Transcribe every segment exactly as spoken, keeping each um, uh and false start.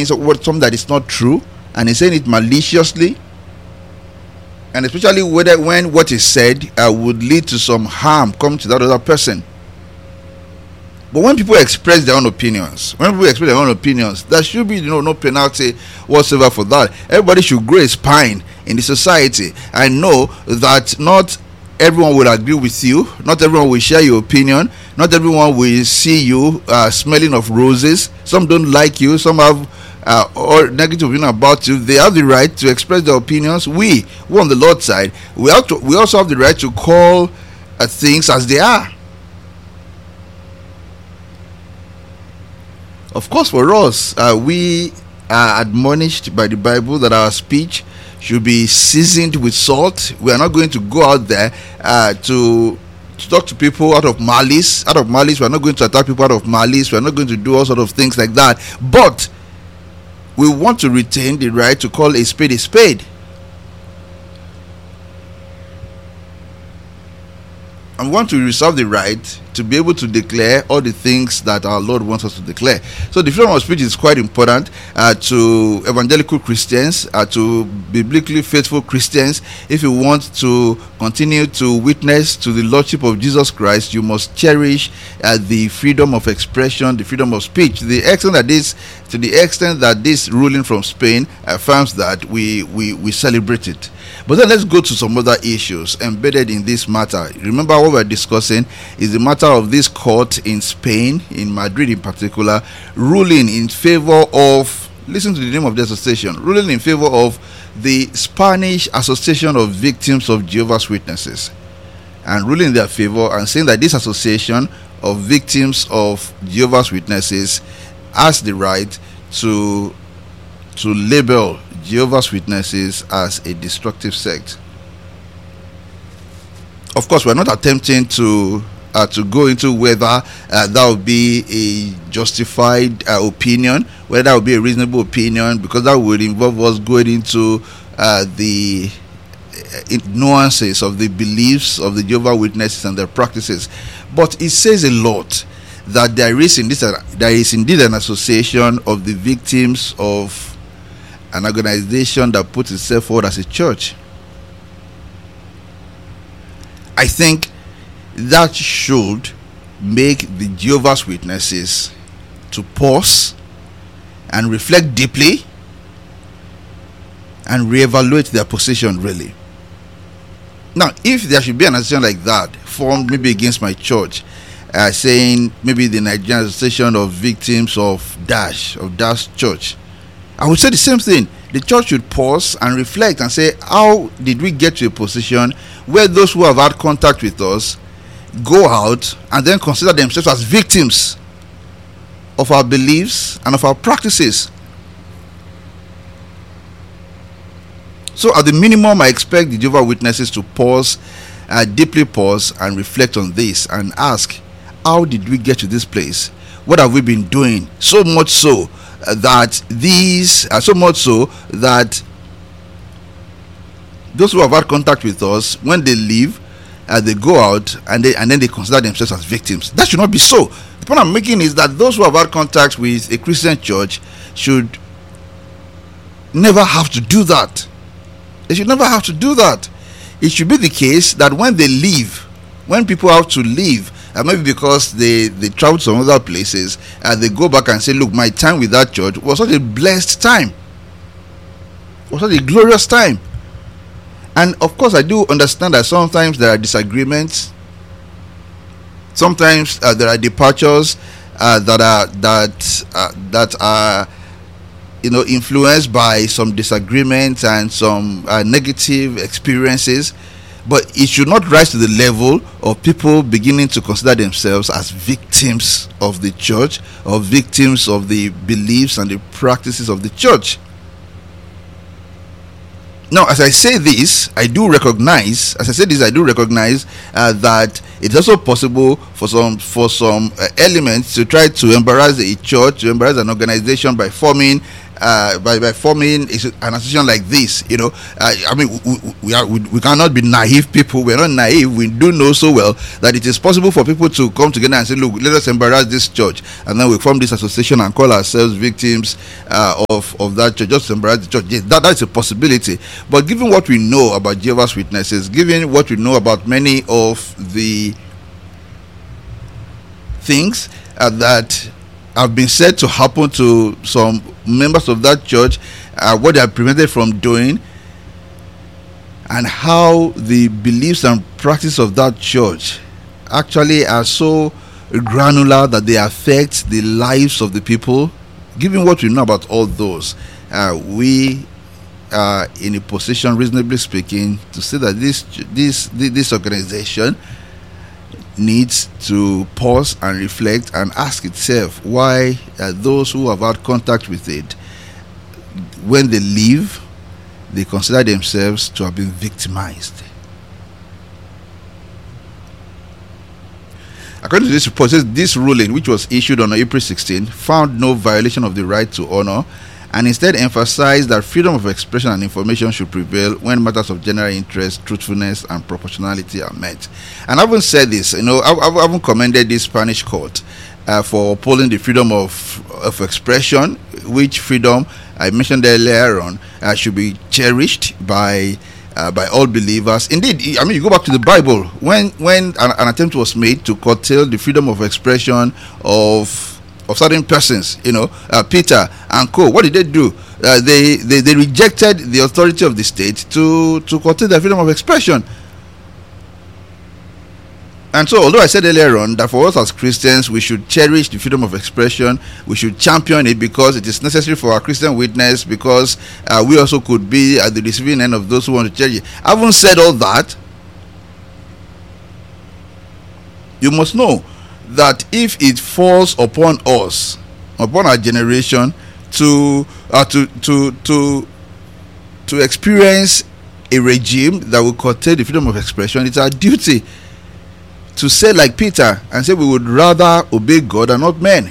what something that is not true, and he's saying it maliciously, and especially whether when what is said uh, would lead to some harm come to that other person. But when people express their own opinions, when people express their own opinions, there should be, you know, no penalty whatsoever for that. Everybody should grow a spine in the society and know that not everyone will agree with you, not everyone will share your opinion, not everyone will see you uh, smelling of roses. Some don't like you, some have uh, or negative opinion about you. They have the right to express their opinions. We, we on the Lord's side, we have to, we also have the right to call uh, things as they are. Of course, for us, uh, we are admonished by the Bible that our speech should be seasoned with salt. We are not going to go out there uh, to, to talk to people out of malice. Out of malice, we are not going to attack people out of malice. We are not going to do all sort of things like that. But we want to retain the right to call a spade a spade. And we want to reserve the right to be able to declare all the things that our Lord wants us to declare. So the freedom of speech is quite important uh, to evangelical Christians, uh, to biblically faithful Christians. If you want to continue to witness to the Lordship of Jesus Christ, you must cherish uh, the freedom of expression, the freedom of speech. The extent that this, to the extent that this ruling from Spain affirms that, we, we, we celebrate it. But then let's go to some other issues embedded in this matter. Remember, what we're discussing is the matter of this court in Spain, in Madrid in particular, ruling in favor of, listen to the name of the association, ruling in favor of the Spanish Association of Victims of Jehovah's Witnesses, and ruling in their favor and saying that this association of victims of Jehovah's Witnesses has the right to to label Jehovah's Witnesses as a destructive sect. Of course, we're not attempting to uh, to go into whether uh, that would be a justified uh, opinion, whether that would be a reasonable opinion, because that would involve us going into uh, the uh, nuances of the beliefs of the Jehovah's Witnesses and their practices. But it says a lot that there is in this uh, there is indeed an association of the victims of an organization that puts itself forward as a church. I think that should make the Jehovah's Witnesses to pause and reflect deeply and reevaluate their position, really. Now, if there should be an association like that formed maybe against my church, uh, saying maybe the Nigerian Association of Victims of Dash, of Dash Church, I would say the same thing. The church should pause and reflect and say, how did we get to a position where those who have had contact with us go out and then consider themselves as victims of our beliefs and of our practices? So at the minimum, I expect the Jehovah's Witnesses to pause, uh, deeply pause and reflect on this and ask, how did we get to this place? What have we been doing? So much so uh, that these, uh, so much so that those who have had contact with us, when they leave, uh, they go out and they and then they consider themselves as victims. That should not be so. The point I'm making is that those who have had contact with a Christian church should never have to do that. They should never have to do that. It should be the case that when they leave, when people have to leave, uh, maybe because they, they travel to some other places, and they go back and say, look, my time with that church was such a blessed time. It was such a glorious time. And of course, I do understand that sometimes there are disagreements. Sometimes uh, there are departures uh, that are that uh, that are, you know, influenced by some disagreements and some uh, negative experiences. But it should not rise to the level of people beginning to consider themselves as victims of the church, or victims of the beliefs and the practices of the church. Now, as I say this, I do recognize, as I say this, I do recognize uh, that it's also possible for some for some uh, elements to try to embarrass a church, to embarrass an organization by forming uh, by, by forming an association like this. You know, uh, I mean, we, we, are, we, we cannot be naive people. We're not naive. We do know so well that it is possible for people to come together and say, look, let us embarrass this church, and then we form this association and call ourselves victims uh, of, of that church, just to embarrass the church. Yes, that, that's a possibility. But given what we know about Jehovah's Witnesses, given what we know about many of the things uh, that have been said to happen to some members of that church, uh, what they are prevented from doing, and how the beliefs and practice of that church actually are so granular that they affect the lives of the people. Given what we know about all those, uh, we are in a position, reasonably speaking, to say that this this this organization needs to pause and reflect and ask itself why uh, those who have had contact with it, when they leave, they consider themselves to have been victimized. According to this report, it says this ruling, which was issued on April sixteenth, found no violation of the right to honor, and instead emphasized that freedom of expression and information should prevail when matters of general interest, truthfulness, and proportionality are met. And I haven't said this, you know, I, I haven't commended this Spanish court uh, for upholding the freedom of, of expression, which freedom I mentioned earlier on uh, should be cherished by uh, by all believers. Indeed, I mean, you go back to the Bible, when when an, an attempt was made to curtail the freedom of expression of of certain persons, you know, uh, Peter and co. What did they do? Uh, they, they they rejected the authority of the state to to curtail their freedom of expression. And so, although I said earlier on that for us as Christians, we should cherish the freedom of expression, we should champion it because it is necessary for our Christian witness, because uh, we also could be at the receiving end of those who want to cherish it. I haven't said all that. You must know that if it falls upon us, upon our generation, to uh, to to to to experience a regime that will curtail the freedom of expression, it's our duty to say like Peter and say we would rather obey God and not men.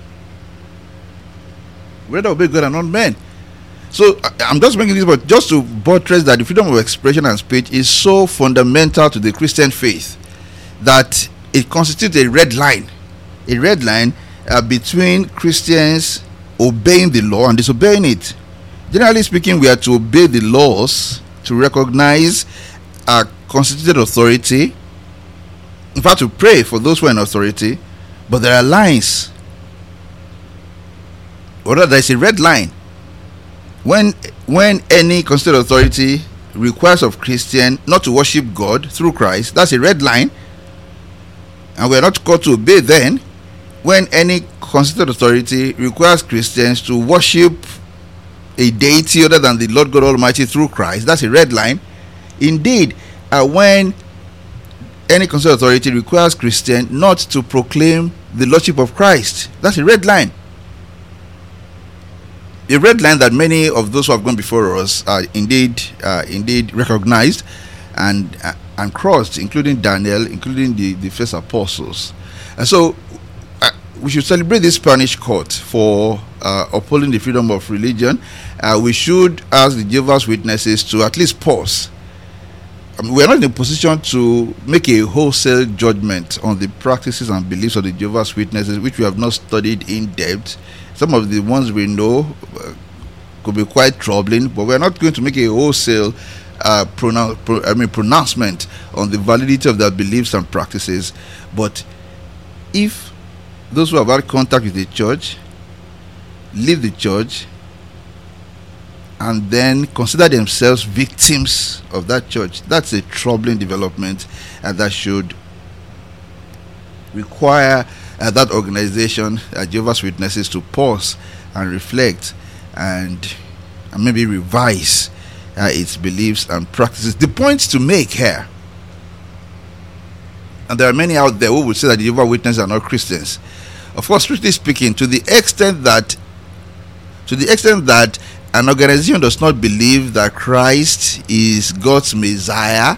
Rather obey God and not men. So I'm just making this, but just to buttress that the freedom of expression and speech is so fundamental to the Christian faith that it constitutes a red line, a red line uh, between Christians obeying the law and disobeying it. Generally speaking, we are to obey the laws, to recognize our constituted authority, in fact, to pray for those who are in authority, but there are lines. Or rather, there is a red line. When when any constituted authority requires of Christian not to worship God through Christ, that's a red line. And we are not called to obey then. When any constituted authority requires Christians to worship a deity other than the Lord God Almighty through Christ, that's a red line. Indeed, uh, when any constituted authority requires Christians not to proclaim the Lordship of Christ, that's a red line. A red line that many of those who have gone before us are indeed, uh, indeed recognized and uh, and crossed, including Daniel, including the, the first apostles. And so uh, we should celebrate this Spanish court for uh, upholding the freedom of religion. Uh, we should ask the Jehovah's Witnesses to at least pause. I mean, we are not in a position to make a wholesale judgment on the practices and beliefs of the Jehovah's Witnesses, which we have not studied in depth. Some of the ones we know uh, could be quite troubling, but we are not going to make a wholesale Uh, pronoun- pro- I mean pronouncement on the validity of their beliefs and practices. But if those who have had contact with the church leave the church and then consider themselves victims of that church, that's a troubling development, and that should require uh, that organization, uh, Jehovah's Witnesses, to pause and reflect and, and maybe revise Uh, its beliefs and practices. The point to make here, and there are many out there who would say that the Jehovah's Witnesses are not Christians. Of course, strictly speaking, to the extent that to the extent that an organization does not believe that Christ is God's Messiah,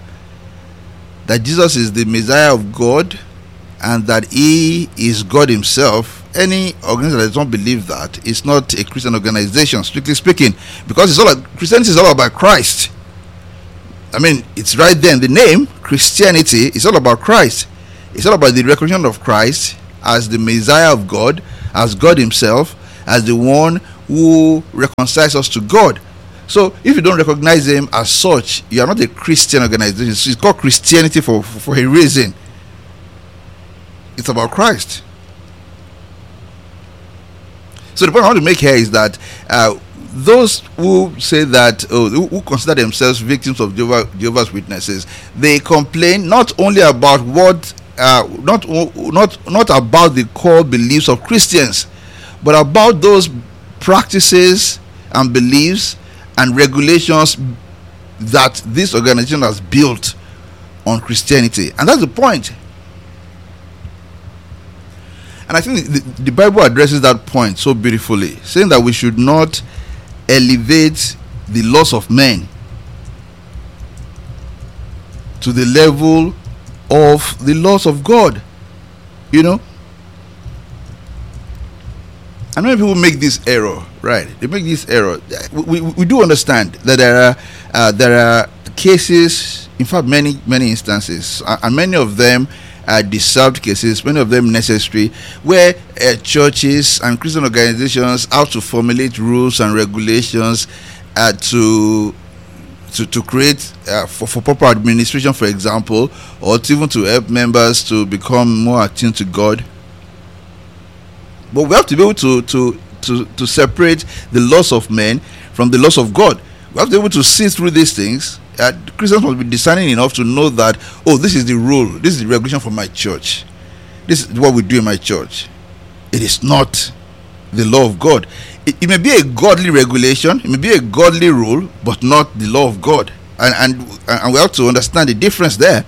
that Jesus is the Messiah of God, and that He is God Himself, any organization that does not believe that is not a Christian organization, strictly speaking, because it's all like, Christianity is all about Christ. I mean, it's right there in the name. Christianity is all about Christ. It's all about the recognition of Christ as the Messiah of God, as God himself, as the one who reconciles us to God. So if you don't recognize him as such, you are not a Christian organization. It's called Christianity for, for, for a reason. It's about Christ. So the point I want to make here is that uh, those who say that, oh, who, who consider themselves victims of Jehovah, Jehovah's Witnesses, they complain not only about what, uh, not not not about the core beliefs of Christians, but about those practices and beliefs and regulations that this organization has built on Christianity. And that's the point. And I think the, the Bible addresses that point so beautifully, saying that we should not elevate the laws of men to the level of the laws of God. You know, and many people make this error, right? They make this error. We, we, we do understand that there are uh, there are cases, in fact, many many instances, and many of them are deserved cases, many of them necessary, where uh, churches and Christian organizations have to formulate rules and regulations uh, to to to create uh, for, for proper administration, for example, or to even to help members to become more attuned to God. But we have to be able to to to to separate the laws of men from the laws of God. We have to be able to see through these things. Uh, Christians must be discerning enough to know that, oh, this is the rule, this is the regulation for my church, this is what we do in my church. It is not the law of God. It, it may be a godly regulation, it may be a godly rule, but not the law of God. And and and we have to understand the difference there.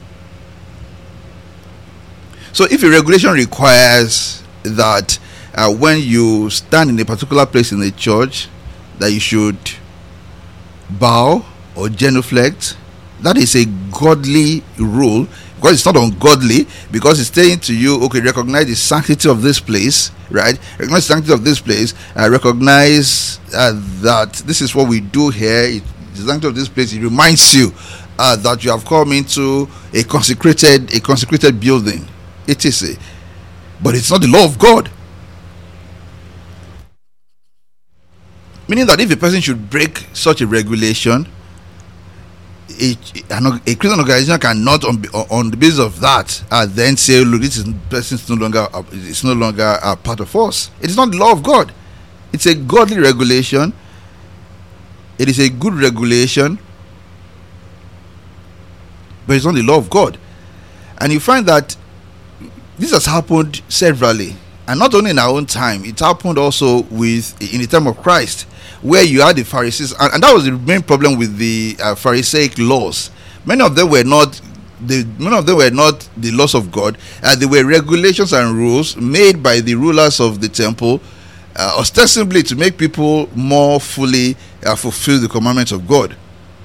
So if a regulation requires that uh, when you stand in a particular place in the church that you should bow or genuflect, that is a godly rule, because it's not ungodly, because it's saying to you, okay, recognize the sanctity of this place, right? Recognize the sanctity of this place, uh, recognize uh, that this is what we do here. It, the sanctity of this place, it reminds you uh, that you have come into a consecrated a consecrated building. It is a, but it's not the law of God. Meaning that if a person should break such a regulation, a, a Christian organization cannot, on, on the basis of that, uh, then say, look, this is, person is no longer uh, it's no longer a part of us. It is not the law of God. It's a godly regulation. It is a good regulation, but it's not the law of God. And you find that this has happened severally, and not only in our own time. It happened also with in the time of Christ, where you had the Pharisees, and, and that was the main problem with the uh, Pharisaic laws. Many of them were not the many of them were not the laws of God. Uh, they were regulations and rules made by the rulers of the temple, uh, ostensibly to make people more fully uh, fulfill the commandments of God.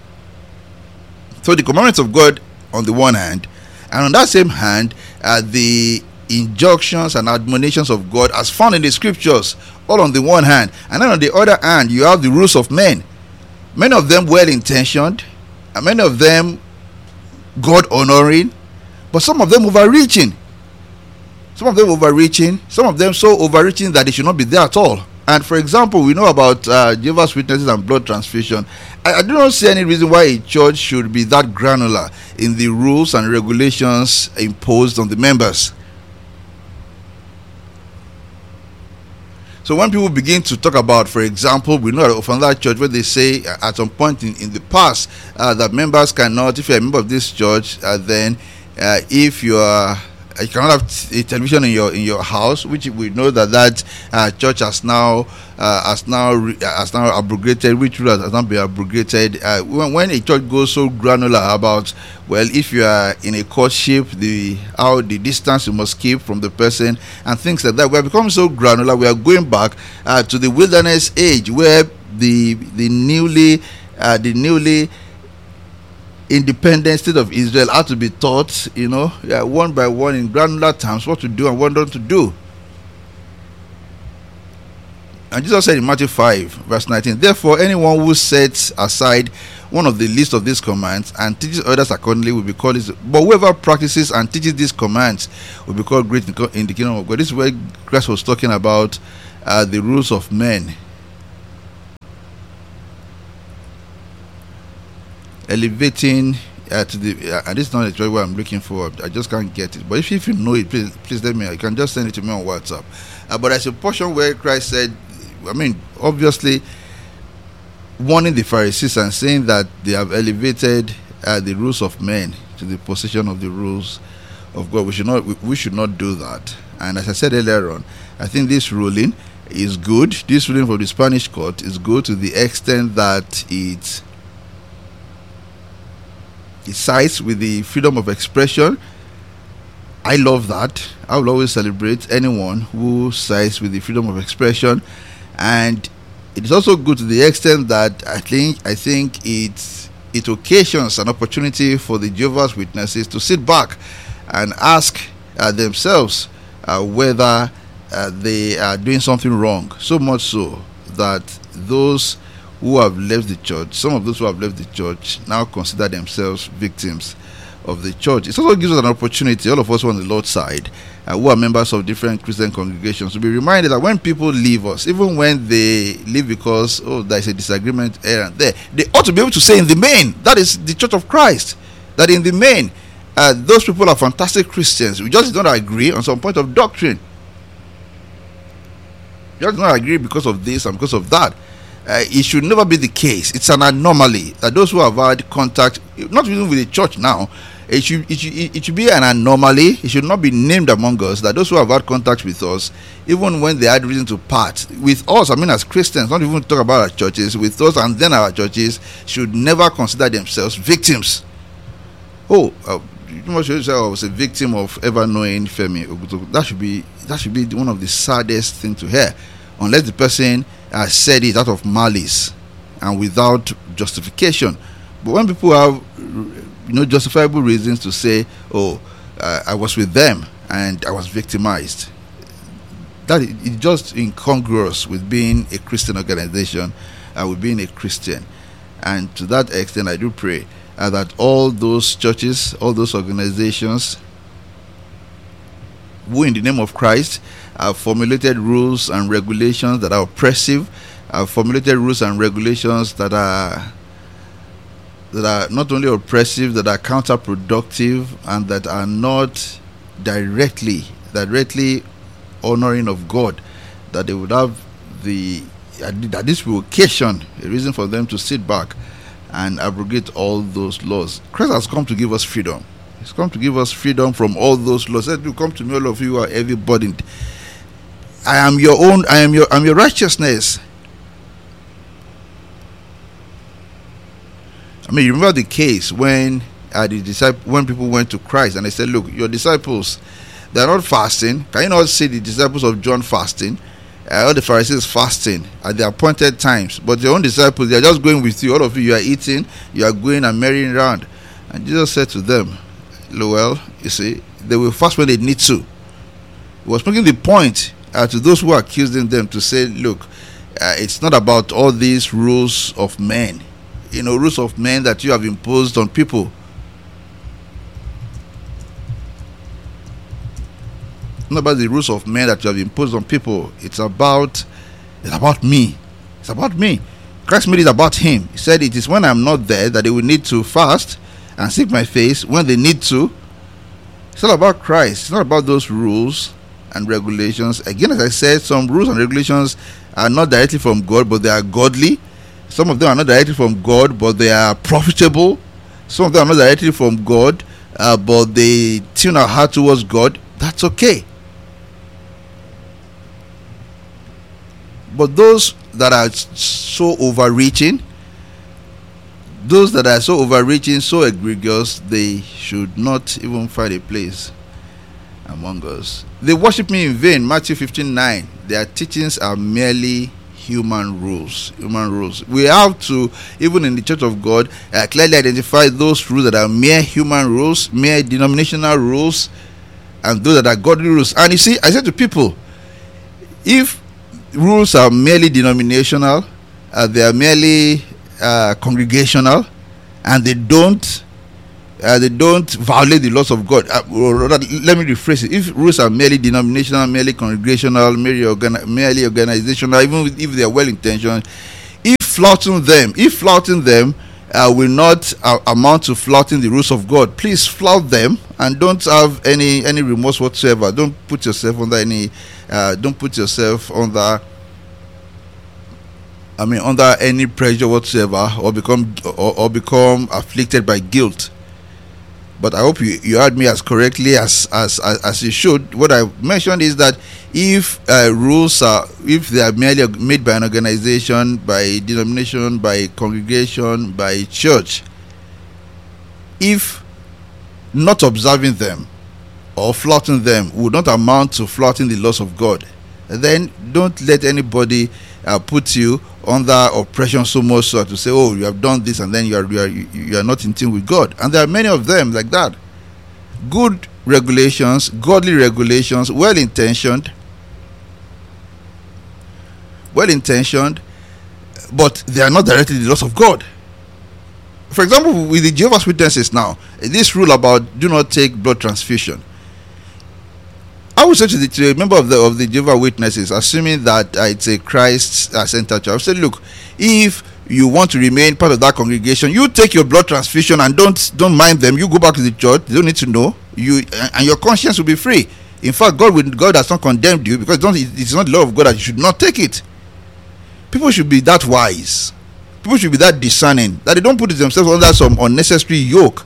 So the commandments of God on the one hand, and on that same hand, uh, the injunctions and admonitions of God as found in the scriptures, all on the one hand. And then on the other hand, you have the rules of men, many of them well intentioned, and many of them God honoring, but some of them overreaching. Some of them overreaching, some of them so overreaching that they should not be there at all. And for example, we know about uh, Jehovah's Witnesses and blood transfusion. I, I do not see any reason why a church should be that granular in the rules and regulations imposed on the members. So when people begin to talk about, for example, we know of another church where they say uh, at some point in, in the past uh, that members cannot, if you're a member of this church, uh, then uh, if you are you cannot have t- a television in your in your house, which we know that that uh, church has now uh, has now re- has now abrogated, which rule has not been abrogated. Uh, when, when a church goes so granular about, well, if you are in a courtship, the how the distance you must keep from the person and things like that, we are becoming so granular. We are going back uh, to the wilderness age, where the the newly uh, the newly independent state of Israel had to be taught, you know, yeah, one by one in granular terms what to do and what not to do. And Jesus said in Matthew five, verse nineteen, therefore, anyone who sets aside one of the least of these commands and teaches others accordingly will be called his. But whoever practices and teaches these commands will be called great in the kingdom of God. This is where Christ was talking about uh, the rules of men. Elevating uh, to the uh, and this is not exactly what I'm looking for. I just can't get it. But if, if you know it, please, please let me. You can just send it to me on WhatsApp. Uh, but there's a portion where Christ said, I mean, obviously, warning the Pharisees and saying that they have elevated uh, the rules of men to the position of the rules of God. We should not. We, we should not do that. And as I said earlier on, I think this ruling is good. This ruling from the Spanish court is good to the extent that it. It sides with the freedom of expression. I love that. I will always celebrate anyone who sides with the freedom of expression, and it is also good to the extent that I think I think it it occasions an opportunity for the Jehovah's Witnesses to sit back and ask uh, themselves uh, whether uh, they are doing something wrong. So much so that those who have left the church, some of those who have left the church now consider themselves victims of the church. It also gives us an opportunity, all of us on the Lord's side, uh, who are members of different Christian congregations, to be reminded that when people leave us, even when they leave because, oh, there is a disagreement here and there, they ought to be able to say in the main, that is the Church of Christ, that in the main, uh, those people are fantastic Christians. We just don't agree on some point of doctrine. We just don't agree because of this and because of that. Uh, it should never be the case. It's an anomaly that those who have had contact, not even with the church now, it should, it should it should be an anomaly. It should not be named among us that those who have had contact with us, even when they had reason to part with us, I mean as Christians, not even talk about our churches, with us and then our churches, should never consider themselves victims. Oh, uh, you must say I was a victim of ever knowing Femi. That should be that should be one of the saddest things to hear, unless the person uh, said it out of malice and without justification. But when people have, you know, justifiable reasons to say, "Oh, uh, I was with them and I was victimized," that is it, just incongruous with being a Christian organization, uh, with being a Christian. And to that extent, I do pray uh, that all those churches, all those organizations, who in the name of Christ have formulated rules and regulations that are oppressive, have formulated rules and regulations that are that are not only oppressive, that are counterproductive, and that are not directly directly honoring of God, that they would have the that this will occasion a reason for them to sit back and abrogate all those laws. Christ has come to give us freedom. He's come to give us freedom from all those laws. Let me come to me, all of you who are heavy burdened. I am your own. I am your. I'm your righteousness. I mean, you remember the case when uh, the disciples, when people went to Christ and they said, "Look, your disciples, they are not fasting. Can you not see the disciples of John fasting? Uh, all the Pharisees fasting at the appointed times, but your own disciples, they are just going with you. All of you, you are eating, you are going and marrying around." And Jesus said to them, "Well, you see, they will fast when they need to." He was making the point uh, to those who are accusing them to say, "Look, uh, it's not about all these rules of men, you know, rules of men that you have imposed on people. Not about the rules of men that you have imposed on people. It's about, it's about me. It's about me." Christ made it about him. He said, "It is when I'm not there that they will need to fast and seek my face when they need to." It's all about Christ. It's not about those rules and regulations. Again, as I said, some rules and regulations are not directly from God, but they are godly. Some of them are not directly from God, but they are profitable. Some of them are not directly from God, uh, but they tune our heart towards God. That's okay. But those that are so overreaching, those that are so overreaching, so egregious, they should not even find a place among us. They worship me in vain. Matthew fifteen nine. Their teachings are merely human rules. Human rules. We have to, even in the Church of God, uh, clearly identify those rules that are mere human rules, mere denominational rules, and those that are godly rules. And you see, I said to people, if rules are merely denominational, uh, they are merely uh, congregational, and they don't uh, they don't violate the laws of God. Uh, or rather, let me rephrase it. If rules are merely denominational, merely congregational, merely, organi- merely organizational, even if they are well intentioned, if flouting them, if flouting them uh, will not uh, amount to flouting the rules of God, please flout them and don't have any any remorse whatsoever. Don't put yourself under any uh, don't put yourself under I mean under any pressure whatsoever, or become or, or become afflicted by guilt. But I hope you, you heard me as correctly as, as as as you should. What I mentioned is that if uh, rules are, if they are merely made by an organization, by denomination, by congregation, by church, if not observing them or flouting them would not amount to flouting the laws of God, then don't let anybody uh, put you under oppression so much so to say, oh, you have done this, and then you are you are you are not in tune with God. And there are many of them like that. Good regulations, godly regulations, well intentioned, well intentioned, but they are not directly the laws of God. For example, with the Jehovah's Witnesses now, this rule about do not take blood transfusion, I would say to, the, to a member of the of the Jehovah's Witnesses, assuming that uh, it's a Christ-centered church, I would say, look, if you want to remain part of that congregation, you take your blood transfusion and don't don't mind them. You go back to the church. They don't need to know you, and your conscience will be free. In fact, God will, God has not condemned you, because don't, it's not the law of God that you should not take it. People should be that wise. People should be that discerning that they don't put themselves under some unnecessary yoke.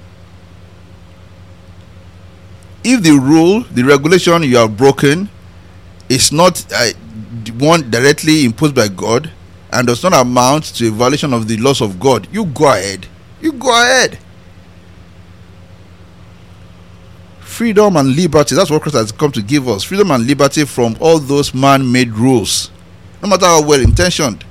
If the rule, the regulation you have broken is not uh, one directly imposed by God and does not amount to a violation of the laws of God, you go ahead. You go ahead. Freedom and liberty, that's what Christ has come to give us. Freedom and liberty from all those man-made rules, no matter how well intentioned.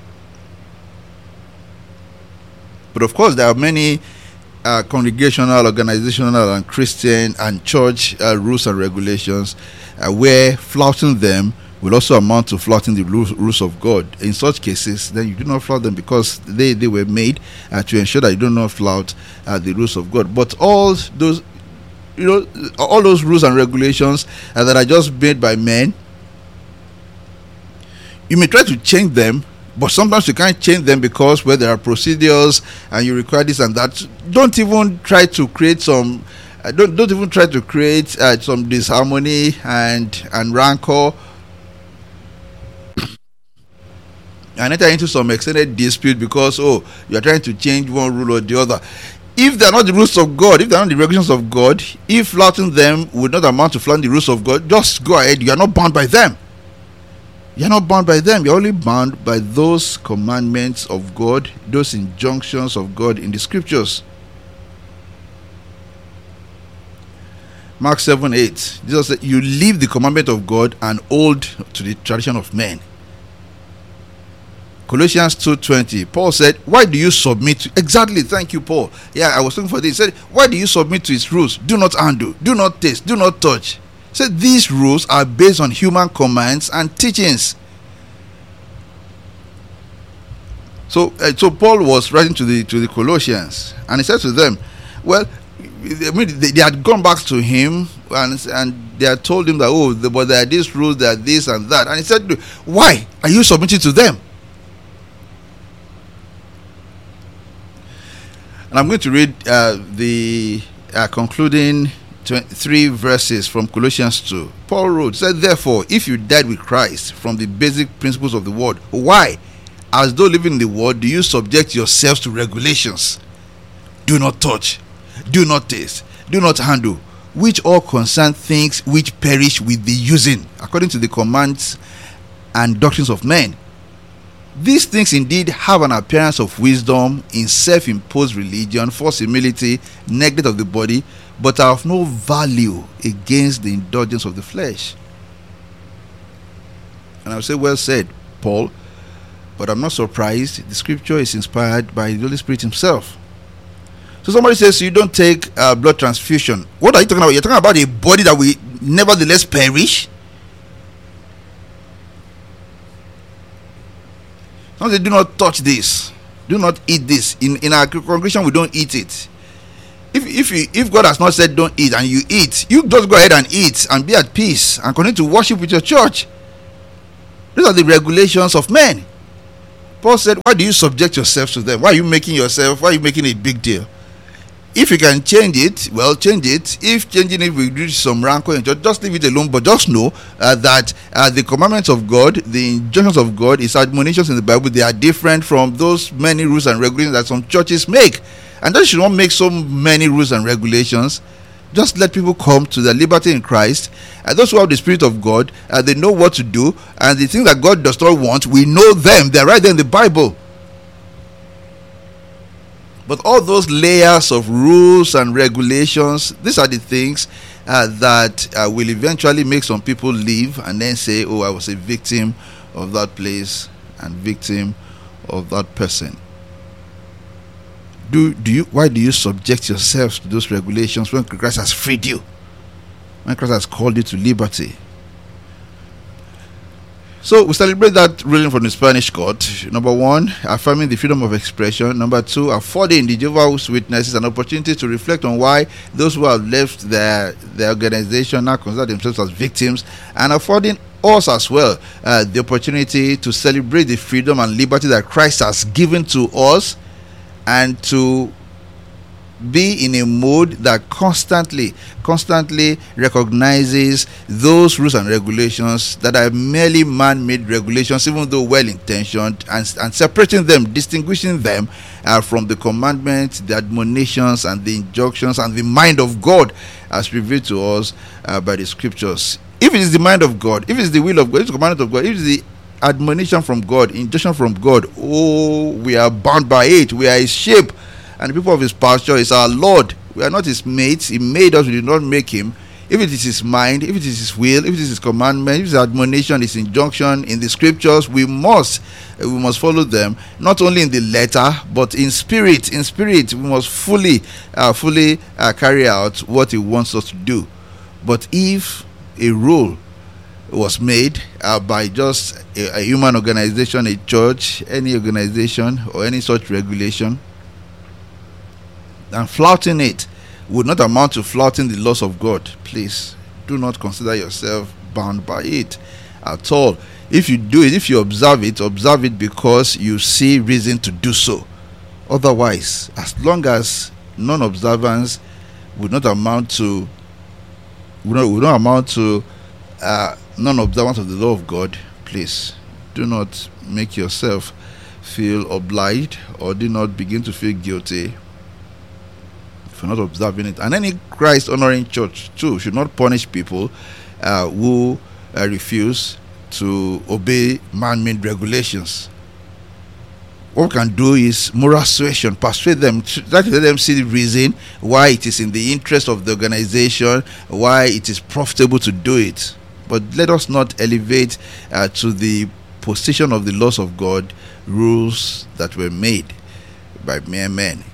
But of course, there are many Uh, congregational, organizational, and Christian and church uh, rules and regulations uh, where flouting them will also amount to flouting the rules, rules of God. In such cases, then you do not flout them, because they, they were made uh, to ensure that you do not flout uh, the rules of God. But all those, you know, all those rules and regulations uh, that are just made by men, you may try to change them, but sometimes you can't change them because where there are procedures and you require this and that. Don't even try to create some uh, don't don't even try to create uh, some disharmony and and rancor and enter into some extended dispute because, oh, you are trying to change one rule or the other. If they are not the rules of God, if they are not the regulations of God, if flouting them would not amount to flouting the rules of God, just go ahead. You are not bound by them. You're not bound by them. You're only bound by those commandments of God, those injunctions of God in the scriptures. Mark seven eight, Jesus said, you leave the commandment of God and hold to the tradition of men. Colossians two twenty, Paul said, why do you submit to, exactly, thank you, Paul. Yeah, I was looking for this. He said, why do you submit to his rules? Do not handle, do not taste, do not touch. So these rules are based on human commands and teachings. So, uh, so Paul was writing to the to the Colossians, and he said to them, "Well, I mean, they, they had gone back to him, and and they had told him that, oh, the, but there are these rules, there are this and that." And he said, "Why are you submitting to them?" And I'm going to read uh, the uh, concluding three verses from Colossians two. Paul wrote, said, therefore, if you died with Christ from the basic principles of the world, why, as though living in the world, do you subject yourselves to regulations? Do not touch, do not taste, do not handle, which all concern things which perish with the using, according to the commands and doctrines of men. These things indeed have an appearance of wisdom in self-imposed religion, false humility, neglect of the body, but are of no value against the indulgence of the flesh. And I would say, well said, Paul, but I'm not surprised. The scripture is inspired by the Holy Spirit himself. So somebody says, you don't take uh, blood transfusion. What are you talking about? You're talking about a body that will nevertheless perish? Some say, do not touch this. Do not eat this. In, in our congregation, we don't eat it. If if you, if God has not said don't eat and you eat, you just go ahead and eat and be at peace and continue to worship with your church. These are the regulations of men. Paul said, why do you subject yourself to them? Why are you making yourself, why are you making a big deal? If you can change it, well, change it. If changing it will reduce some rancor, just leave it alone. But just know uh, that uh, the commandments of God, the injunctions of God, His admonitions in the Bible, they are different from those many rules and regulations that some churches make. And that should not make so many rules and regulations. Just let people come to their liberty in Christ. And those who have the Spirit of God, uh, they know what to do. And the things that God does not want, we know them. They're right there in the Bible. But all those layers of rules and regulations, these are the things uh, that uh, will eventually make some people leave and then say, oh, I was a victim of that place and victim of that person. Do, do you? Why do you subject yourselves to those regulations when Christ has freed you? When Christ has called you to liberty? So we celebrate that ruling from the Spanish court. Number one, affirming the freedom of expression. Number two, affording the Jehovah's Witnesses an opportunity to reflect on why those who have left their, their organization now consider themselves as victims, and affording us as well uh, the opportunity to celebrate the freedom and liberty that Christ has given to us, and to be in a mode that constantly, constantly recognizes those rules and regulations that are merely man-made regulations, even though well-intentioned, and, and separating them, distinguishing them uh, from the commandments, the admonitions, and the injunctions, and the mind of God as revealed to us uh, by the scriptures. If it is the mind of God, if it is the will of God, if it is the commandment of God, if it is the admonition from God, injunction from God, oh, we are bound by it. We are His sheep, and the people of His pasture is our Lord. We are not His mates. He made us, we did not make Him. If it is His mind, if it is His will, if it is His commandment, if it is admonition, His injunction in the scriptures, we must we must follow them, not only in the letter but in spirit. In spirit, we must fully uh, fully uh, carry out what He wants us to do. But if a rule was made uh, by just a, a human organization, a church, any organization, or any such regulation, and flouting it would not amount to flouting the laws of God, please do not consider yourself bound by it at all. If you do it, if you observe it, observe it because you see reason to do so. Otherwise, as long as non-observance would not amount to would not, would not amount to uh, non-observance of the law of God, please do not make yourself feel obliged, or do not begin to feel guilty for not observing it. And any Christ honoring church too should not punish people uh, who uh, refuse to obey man-made regulations. What we can do is moral suasion, persuade them, try to let them see the reason why it is in the interest of the organization, why it is profitable to do it. But let us not elevate uh, to the position of the laws of God rules that were made by mere men.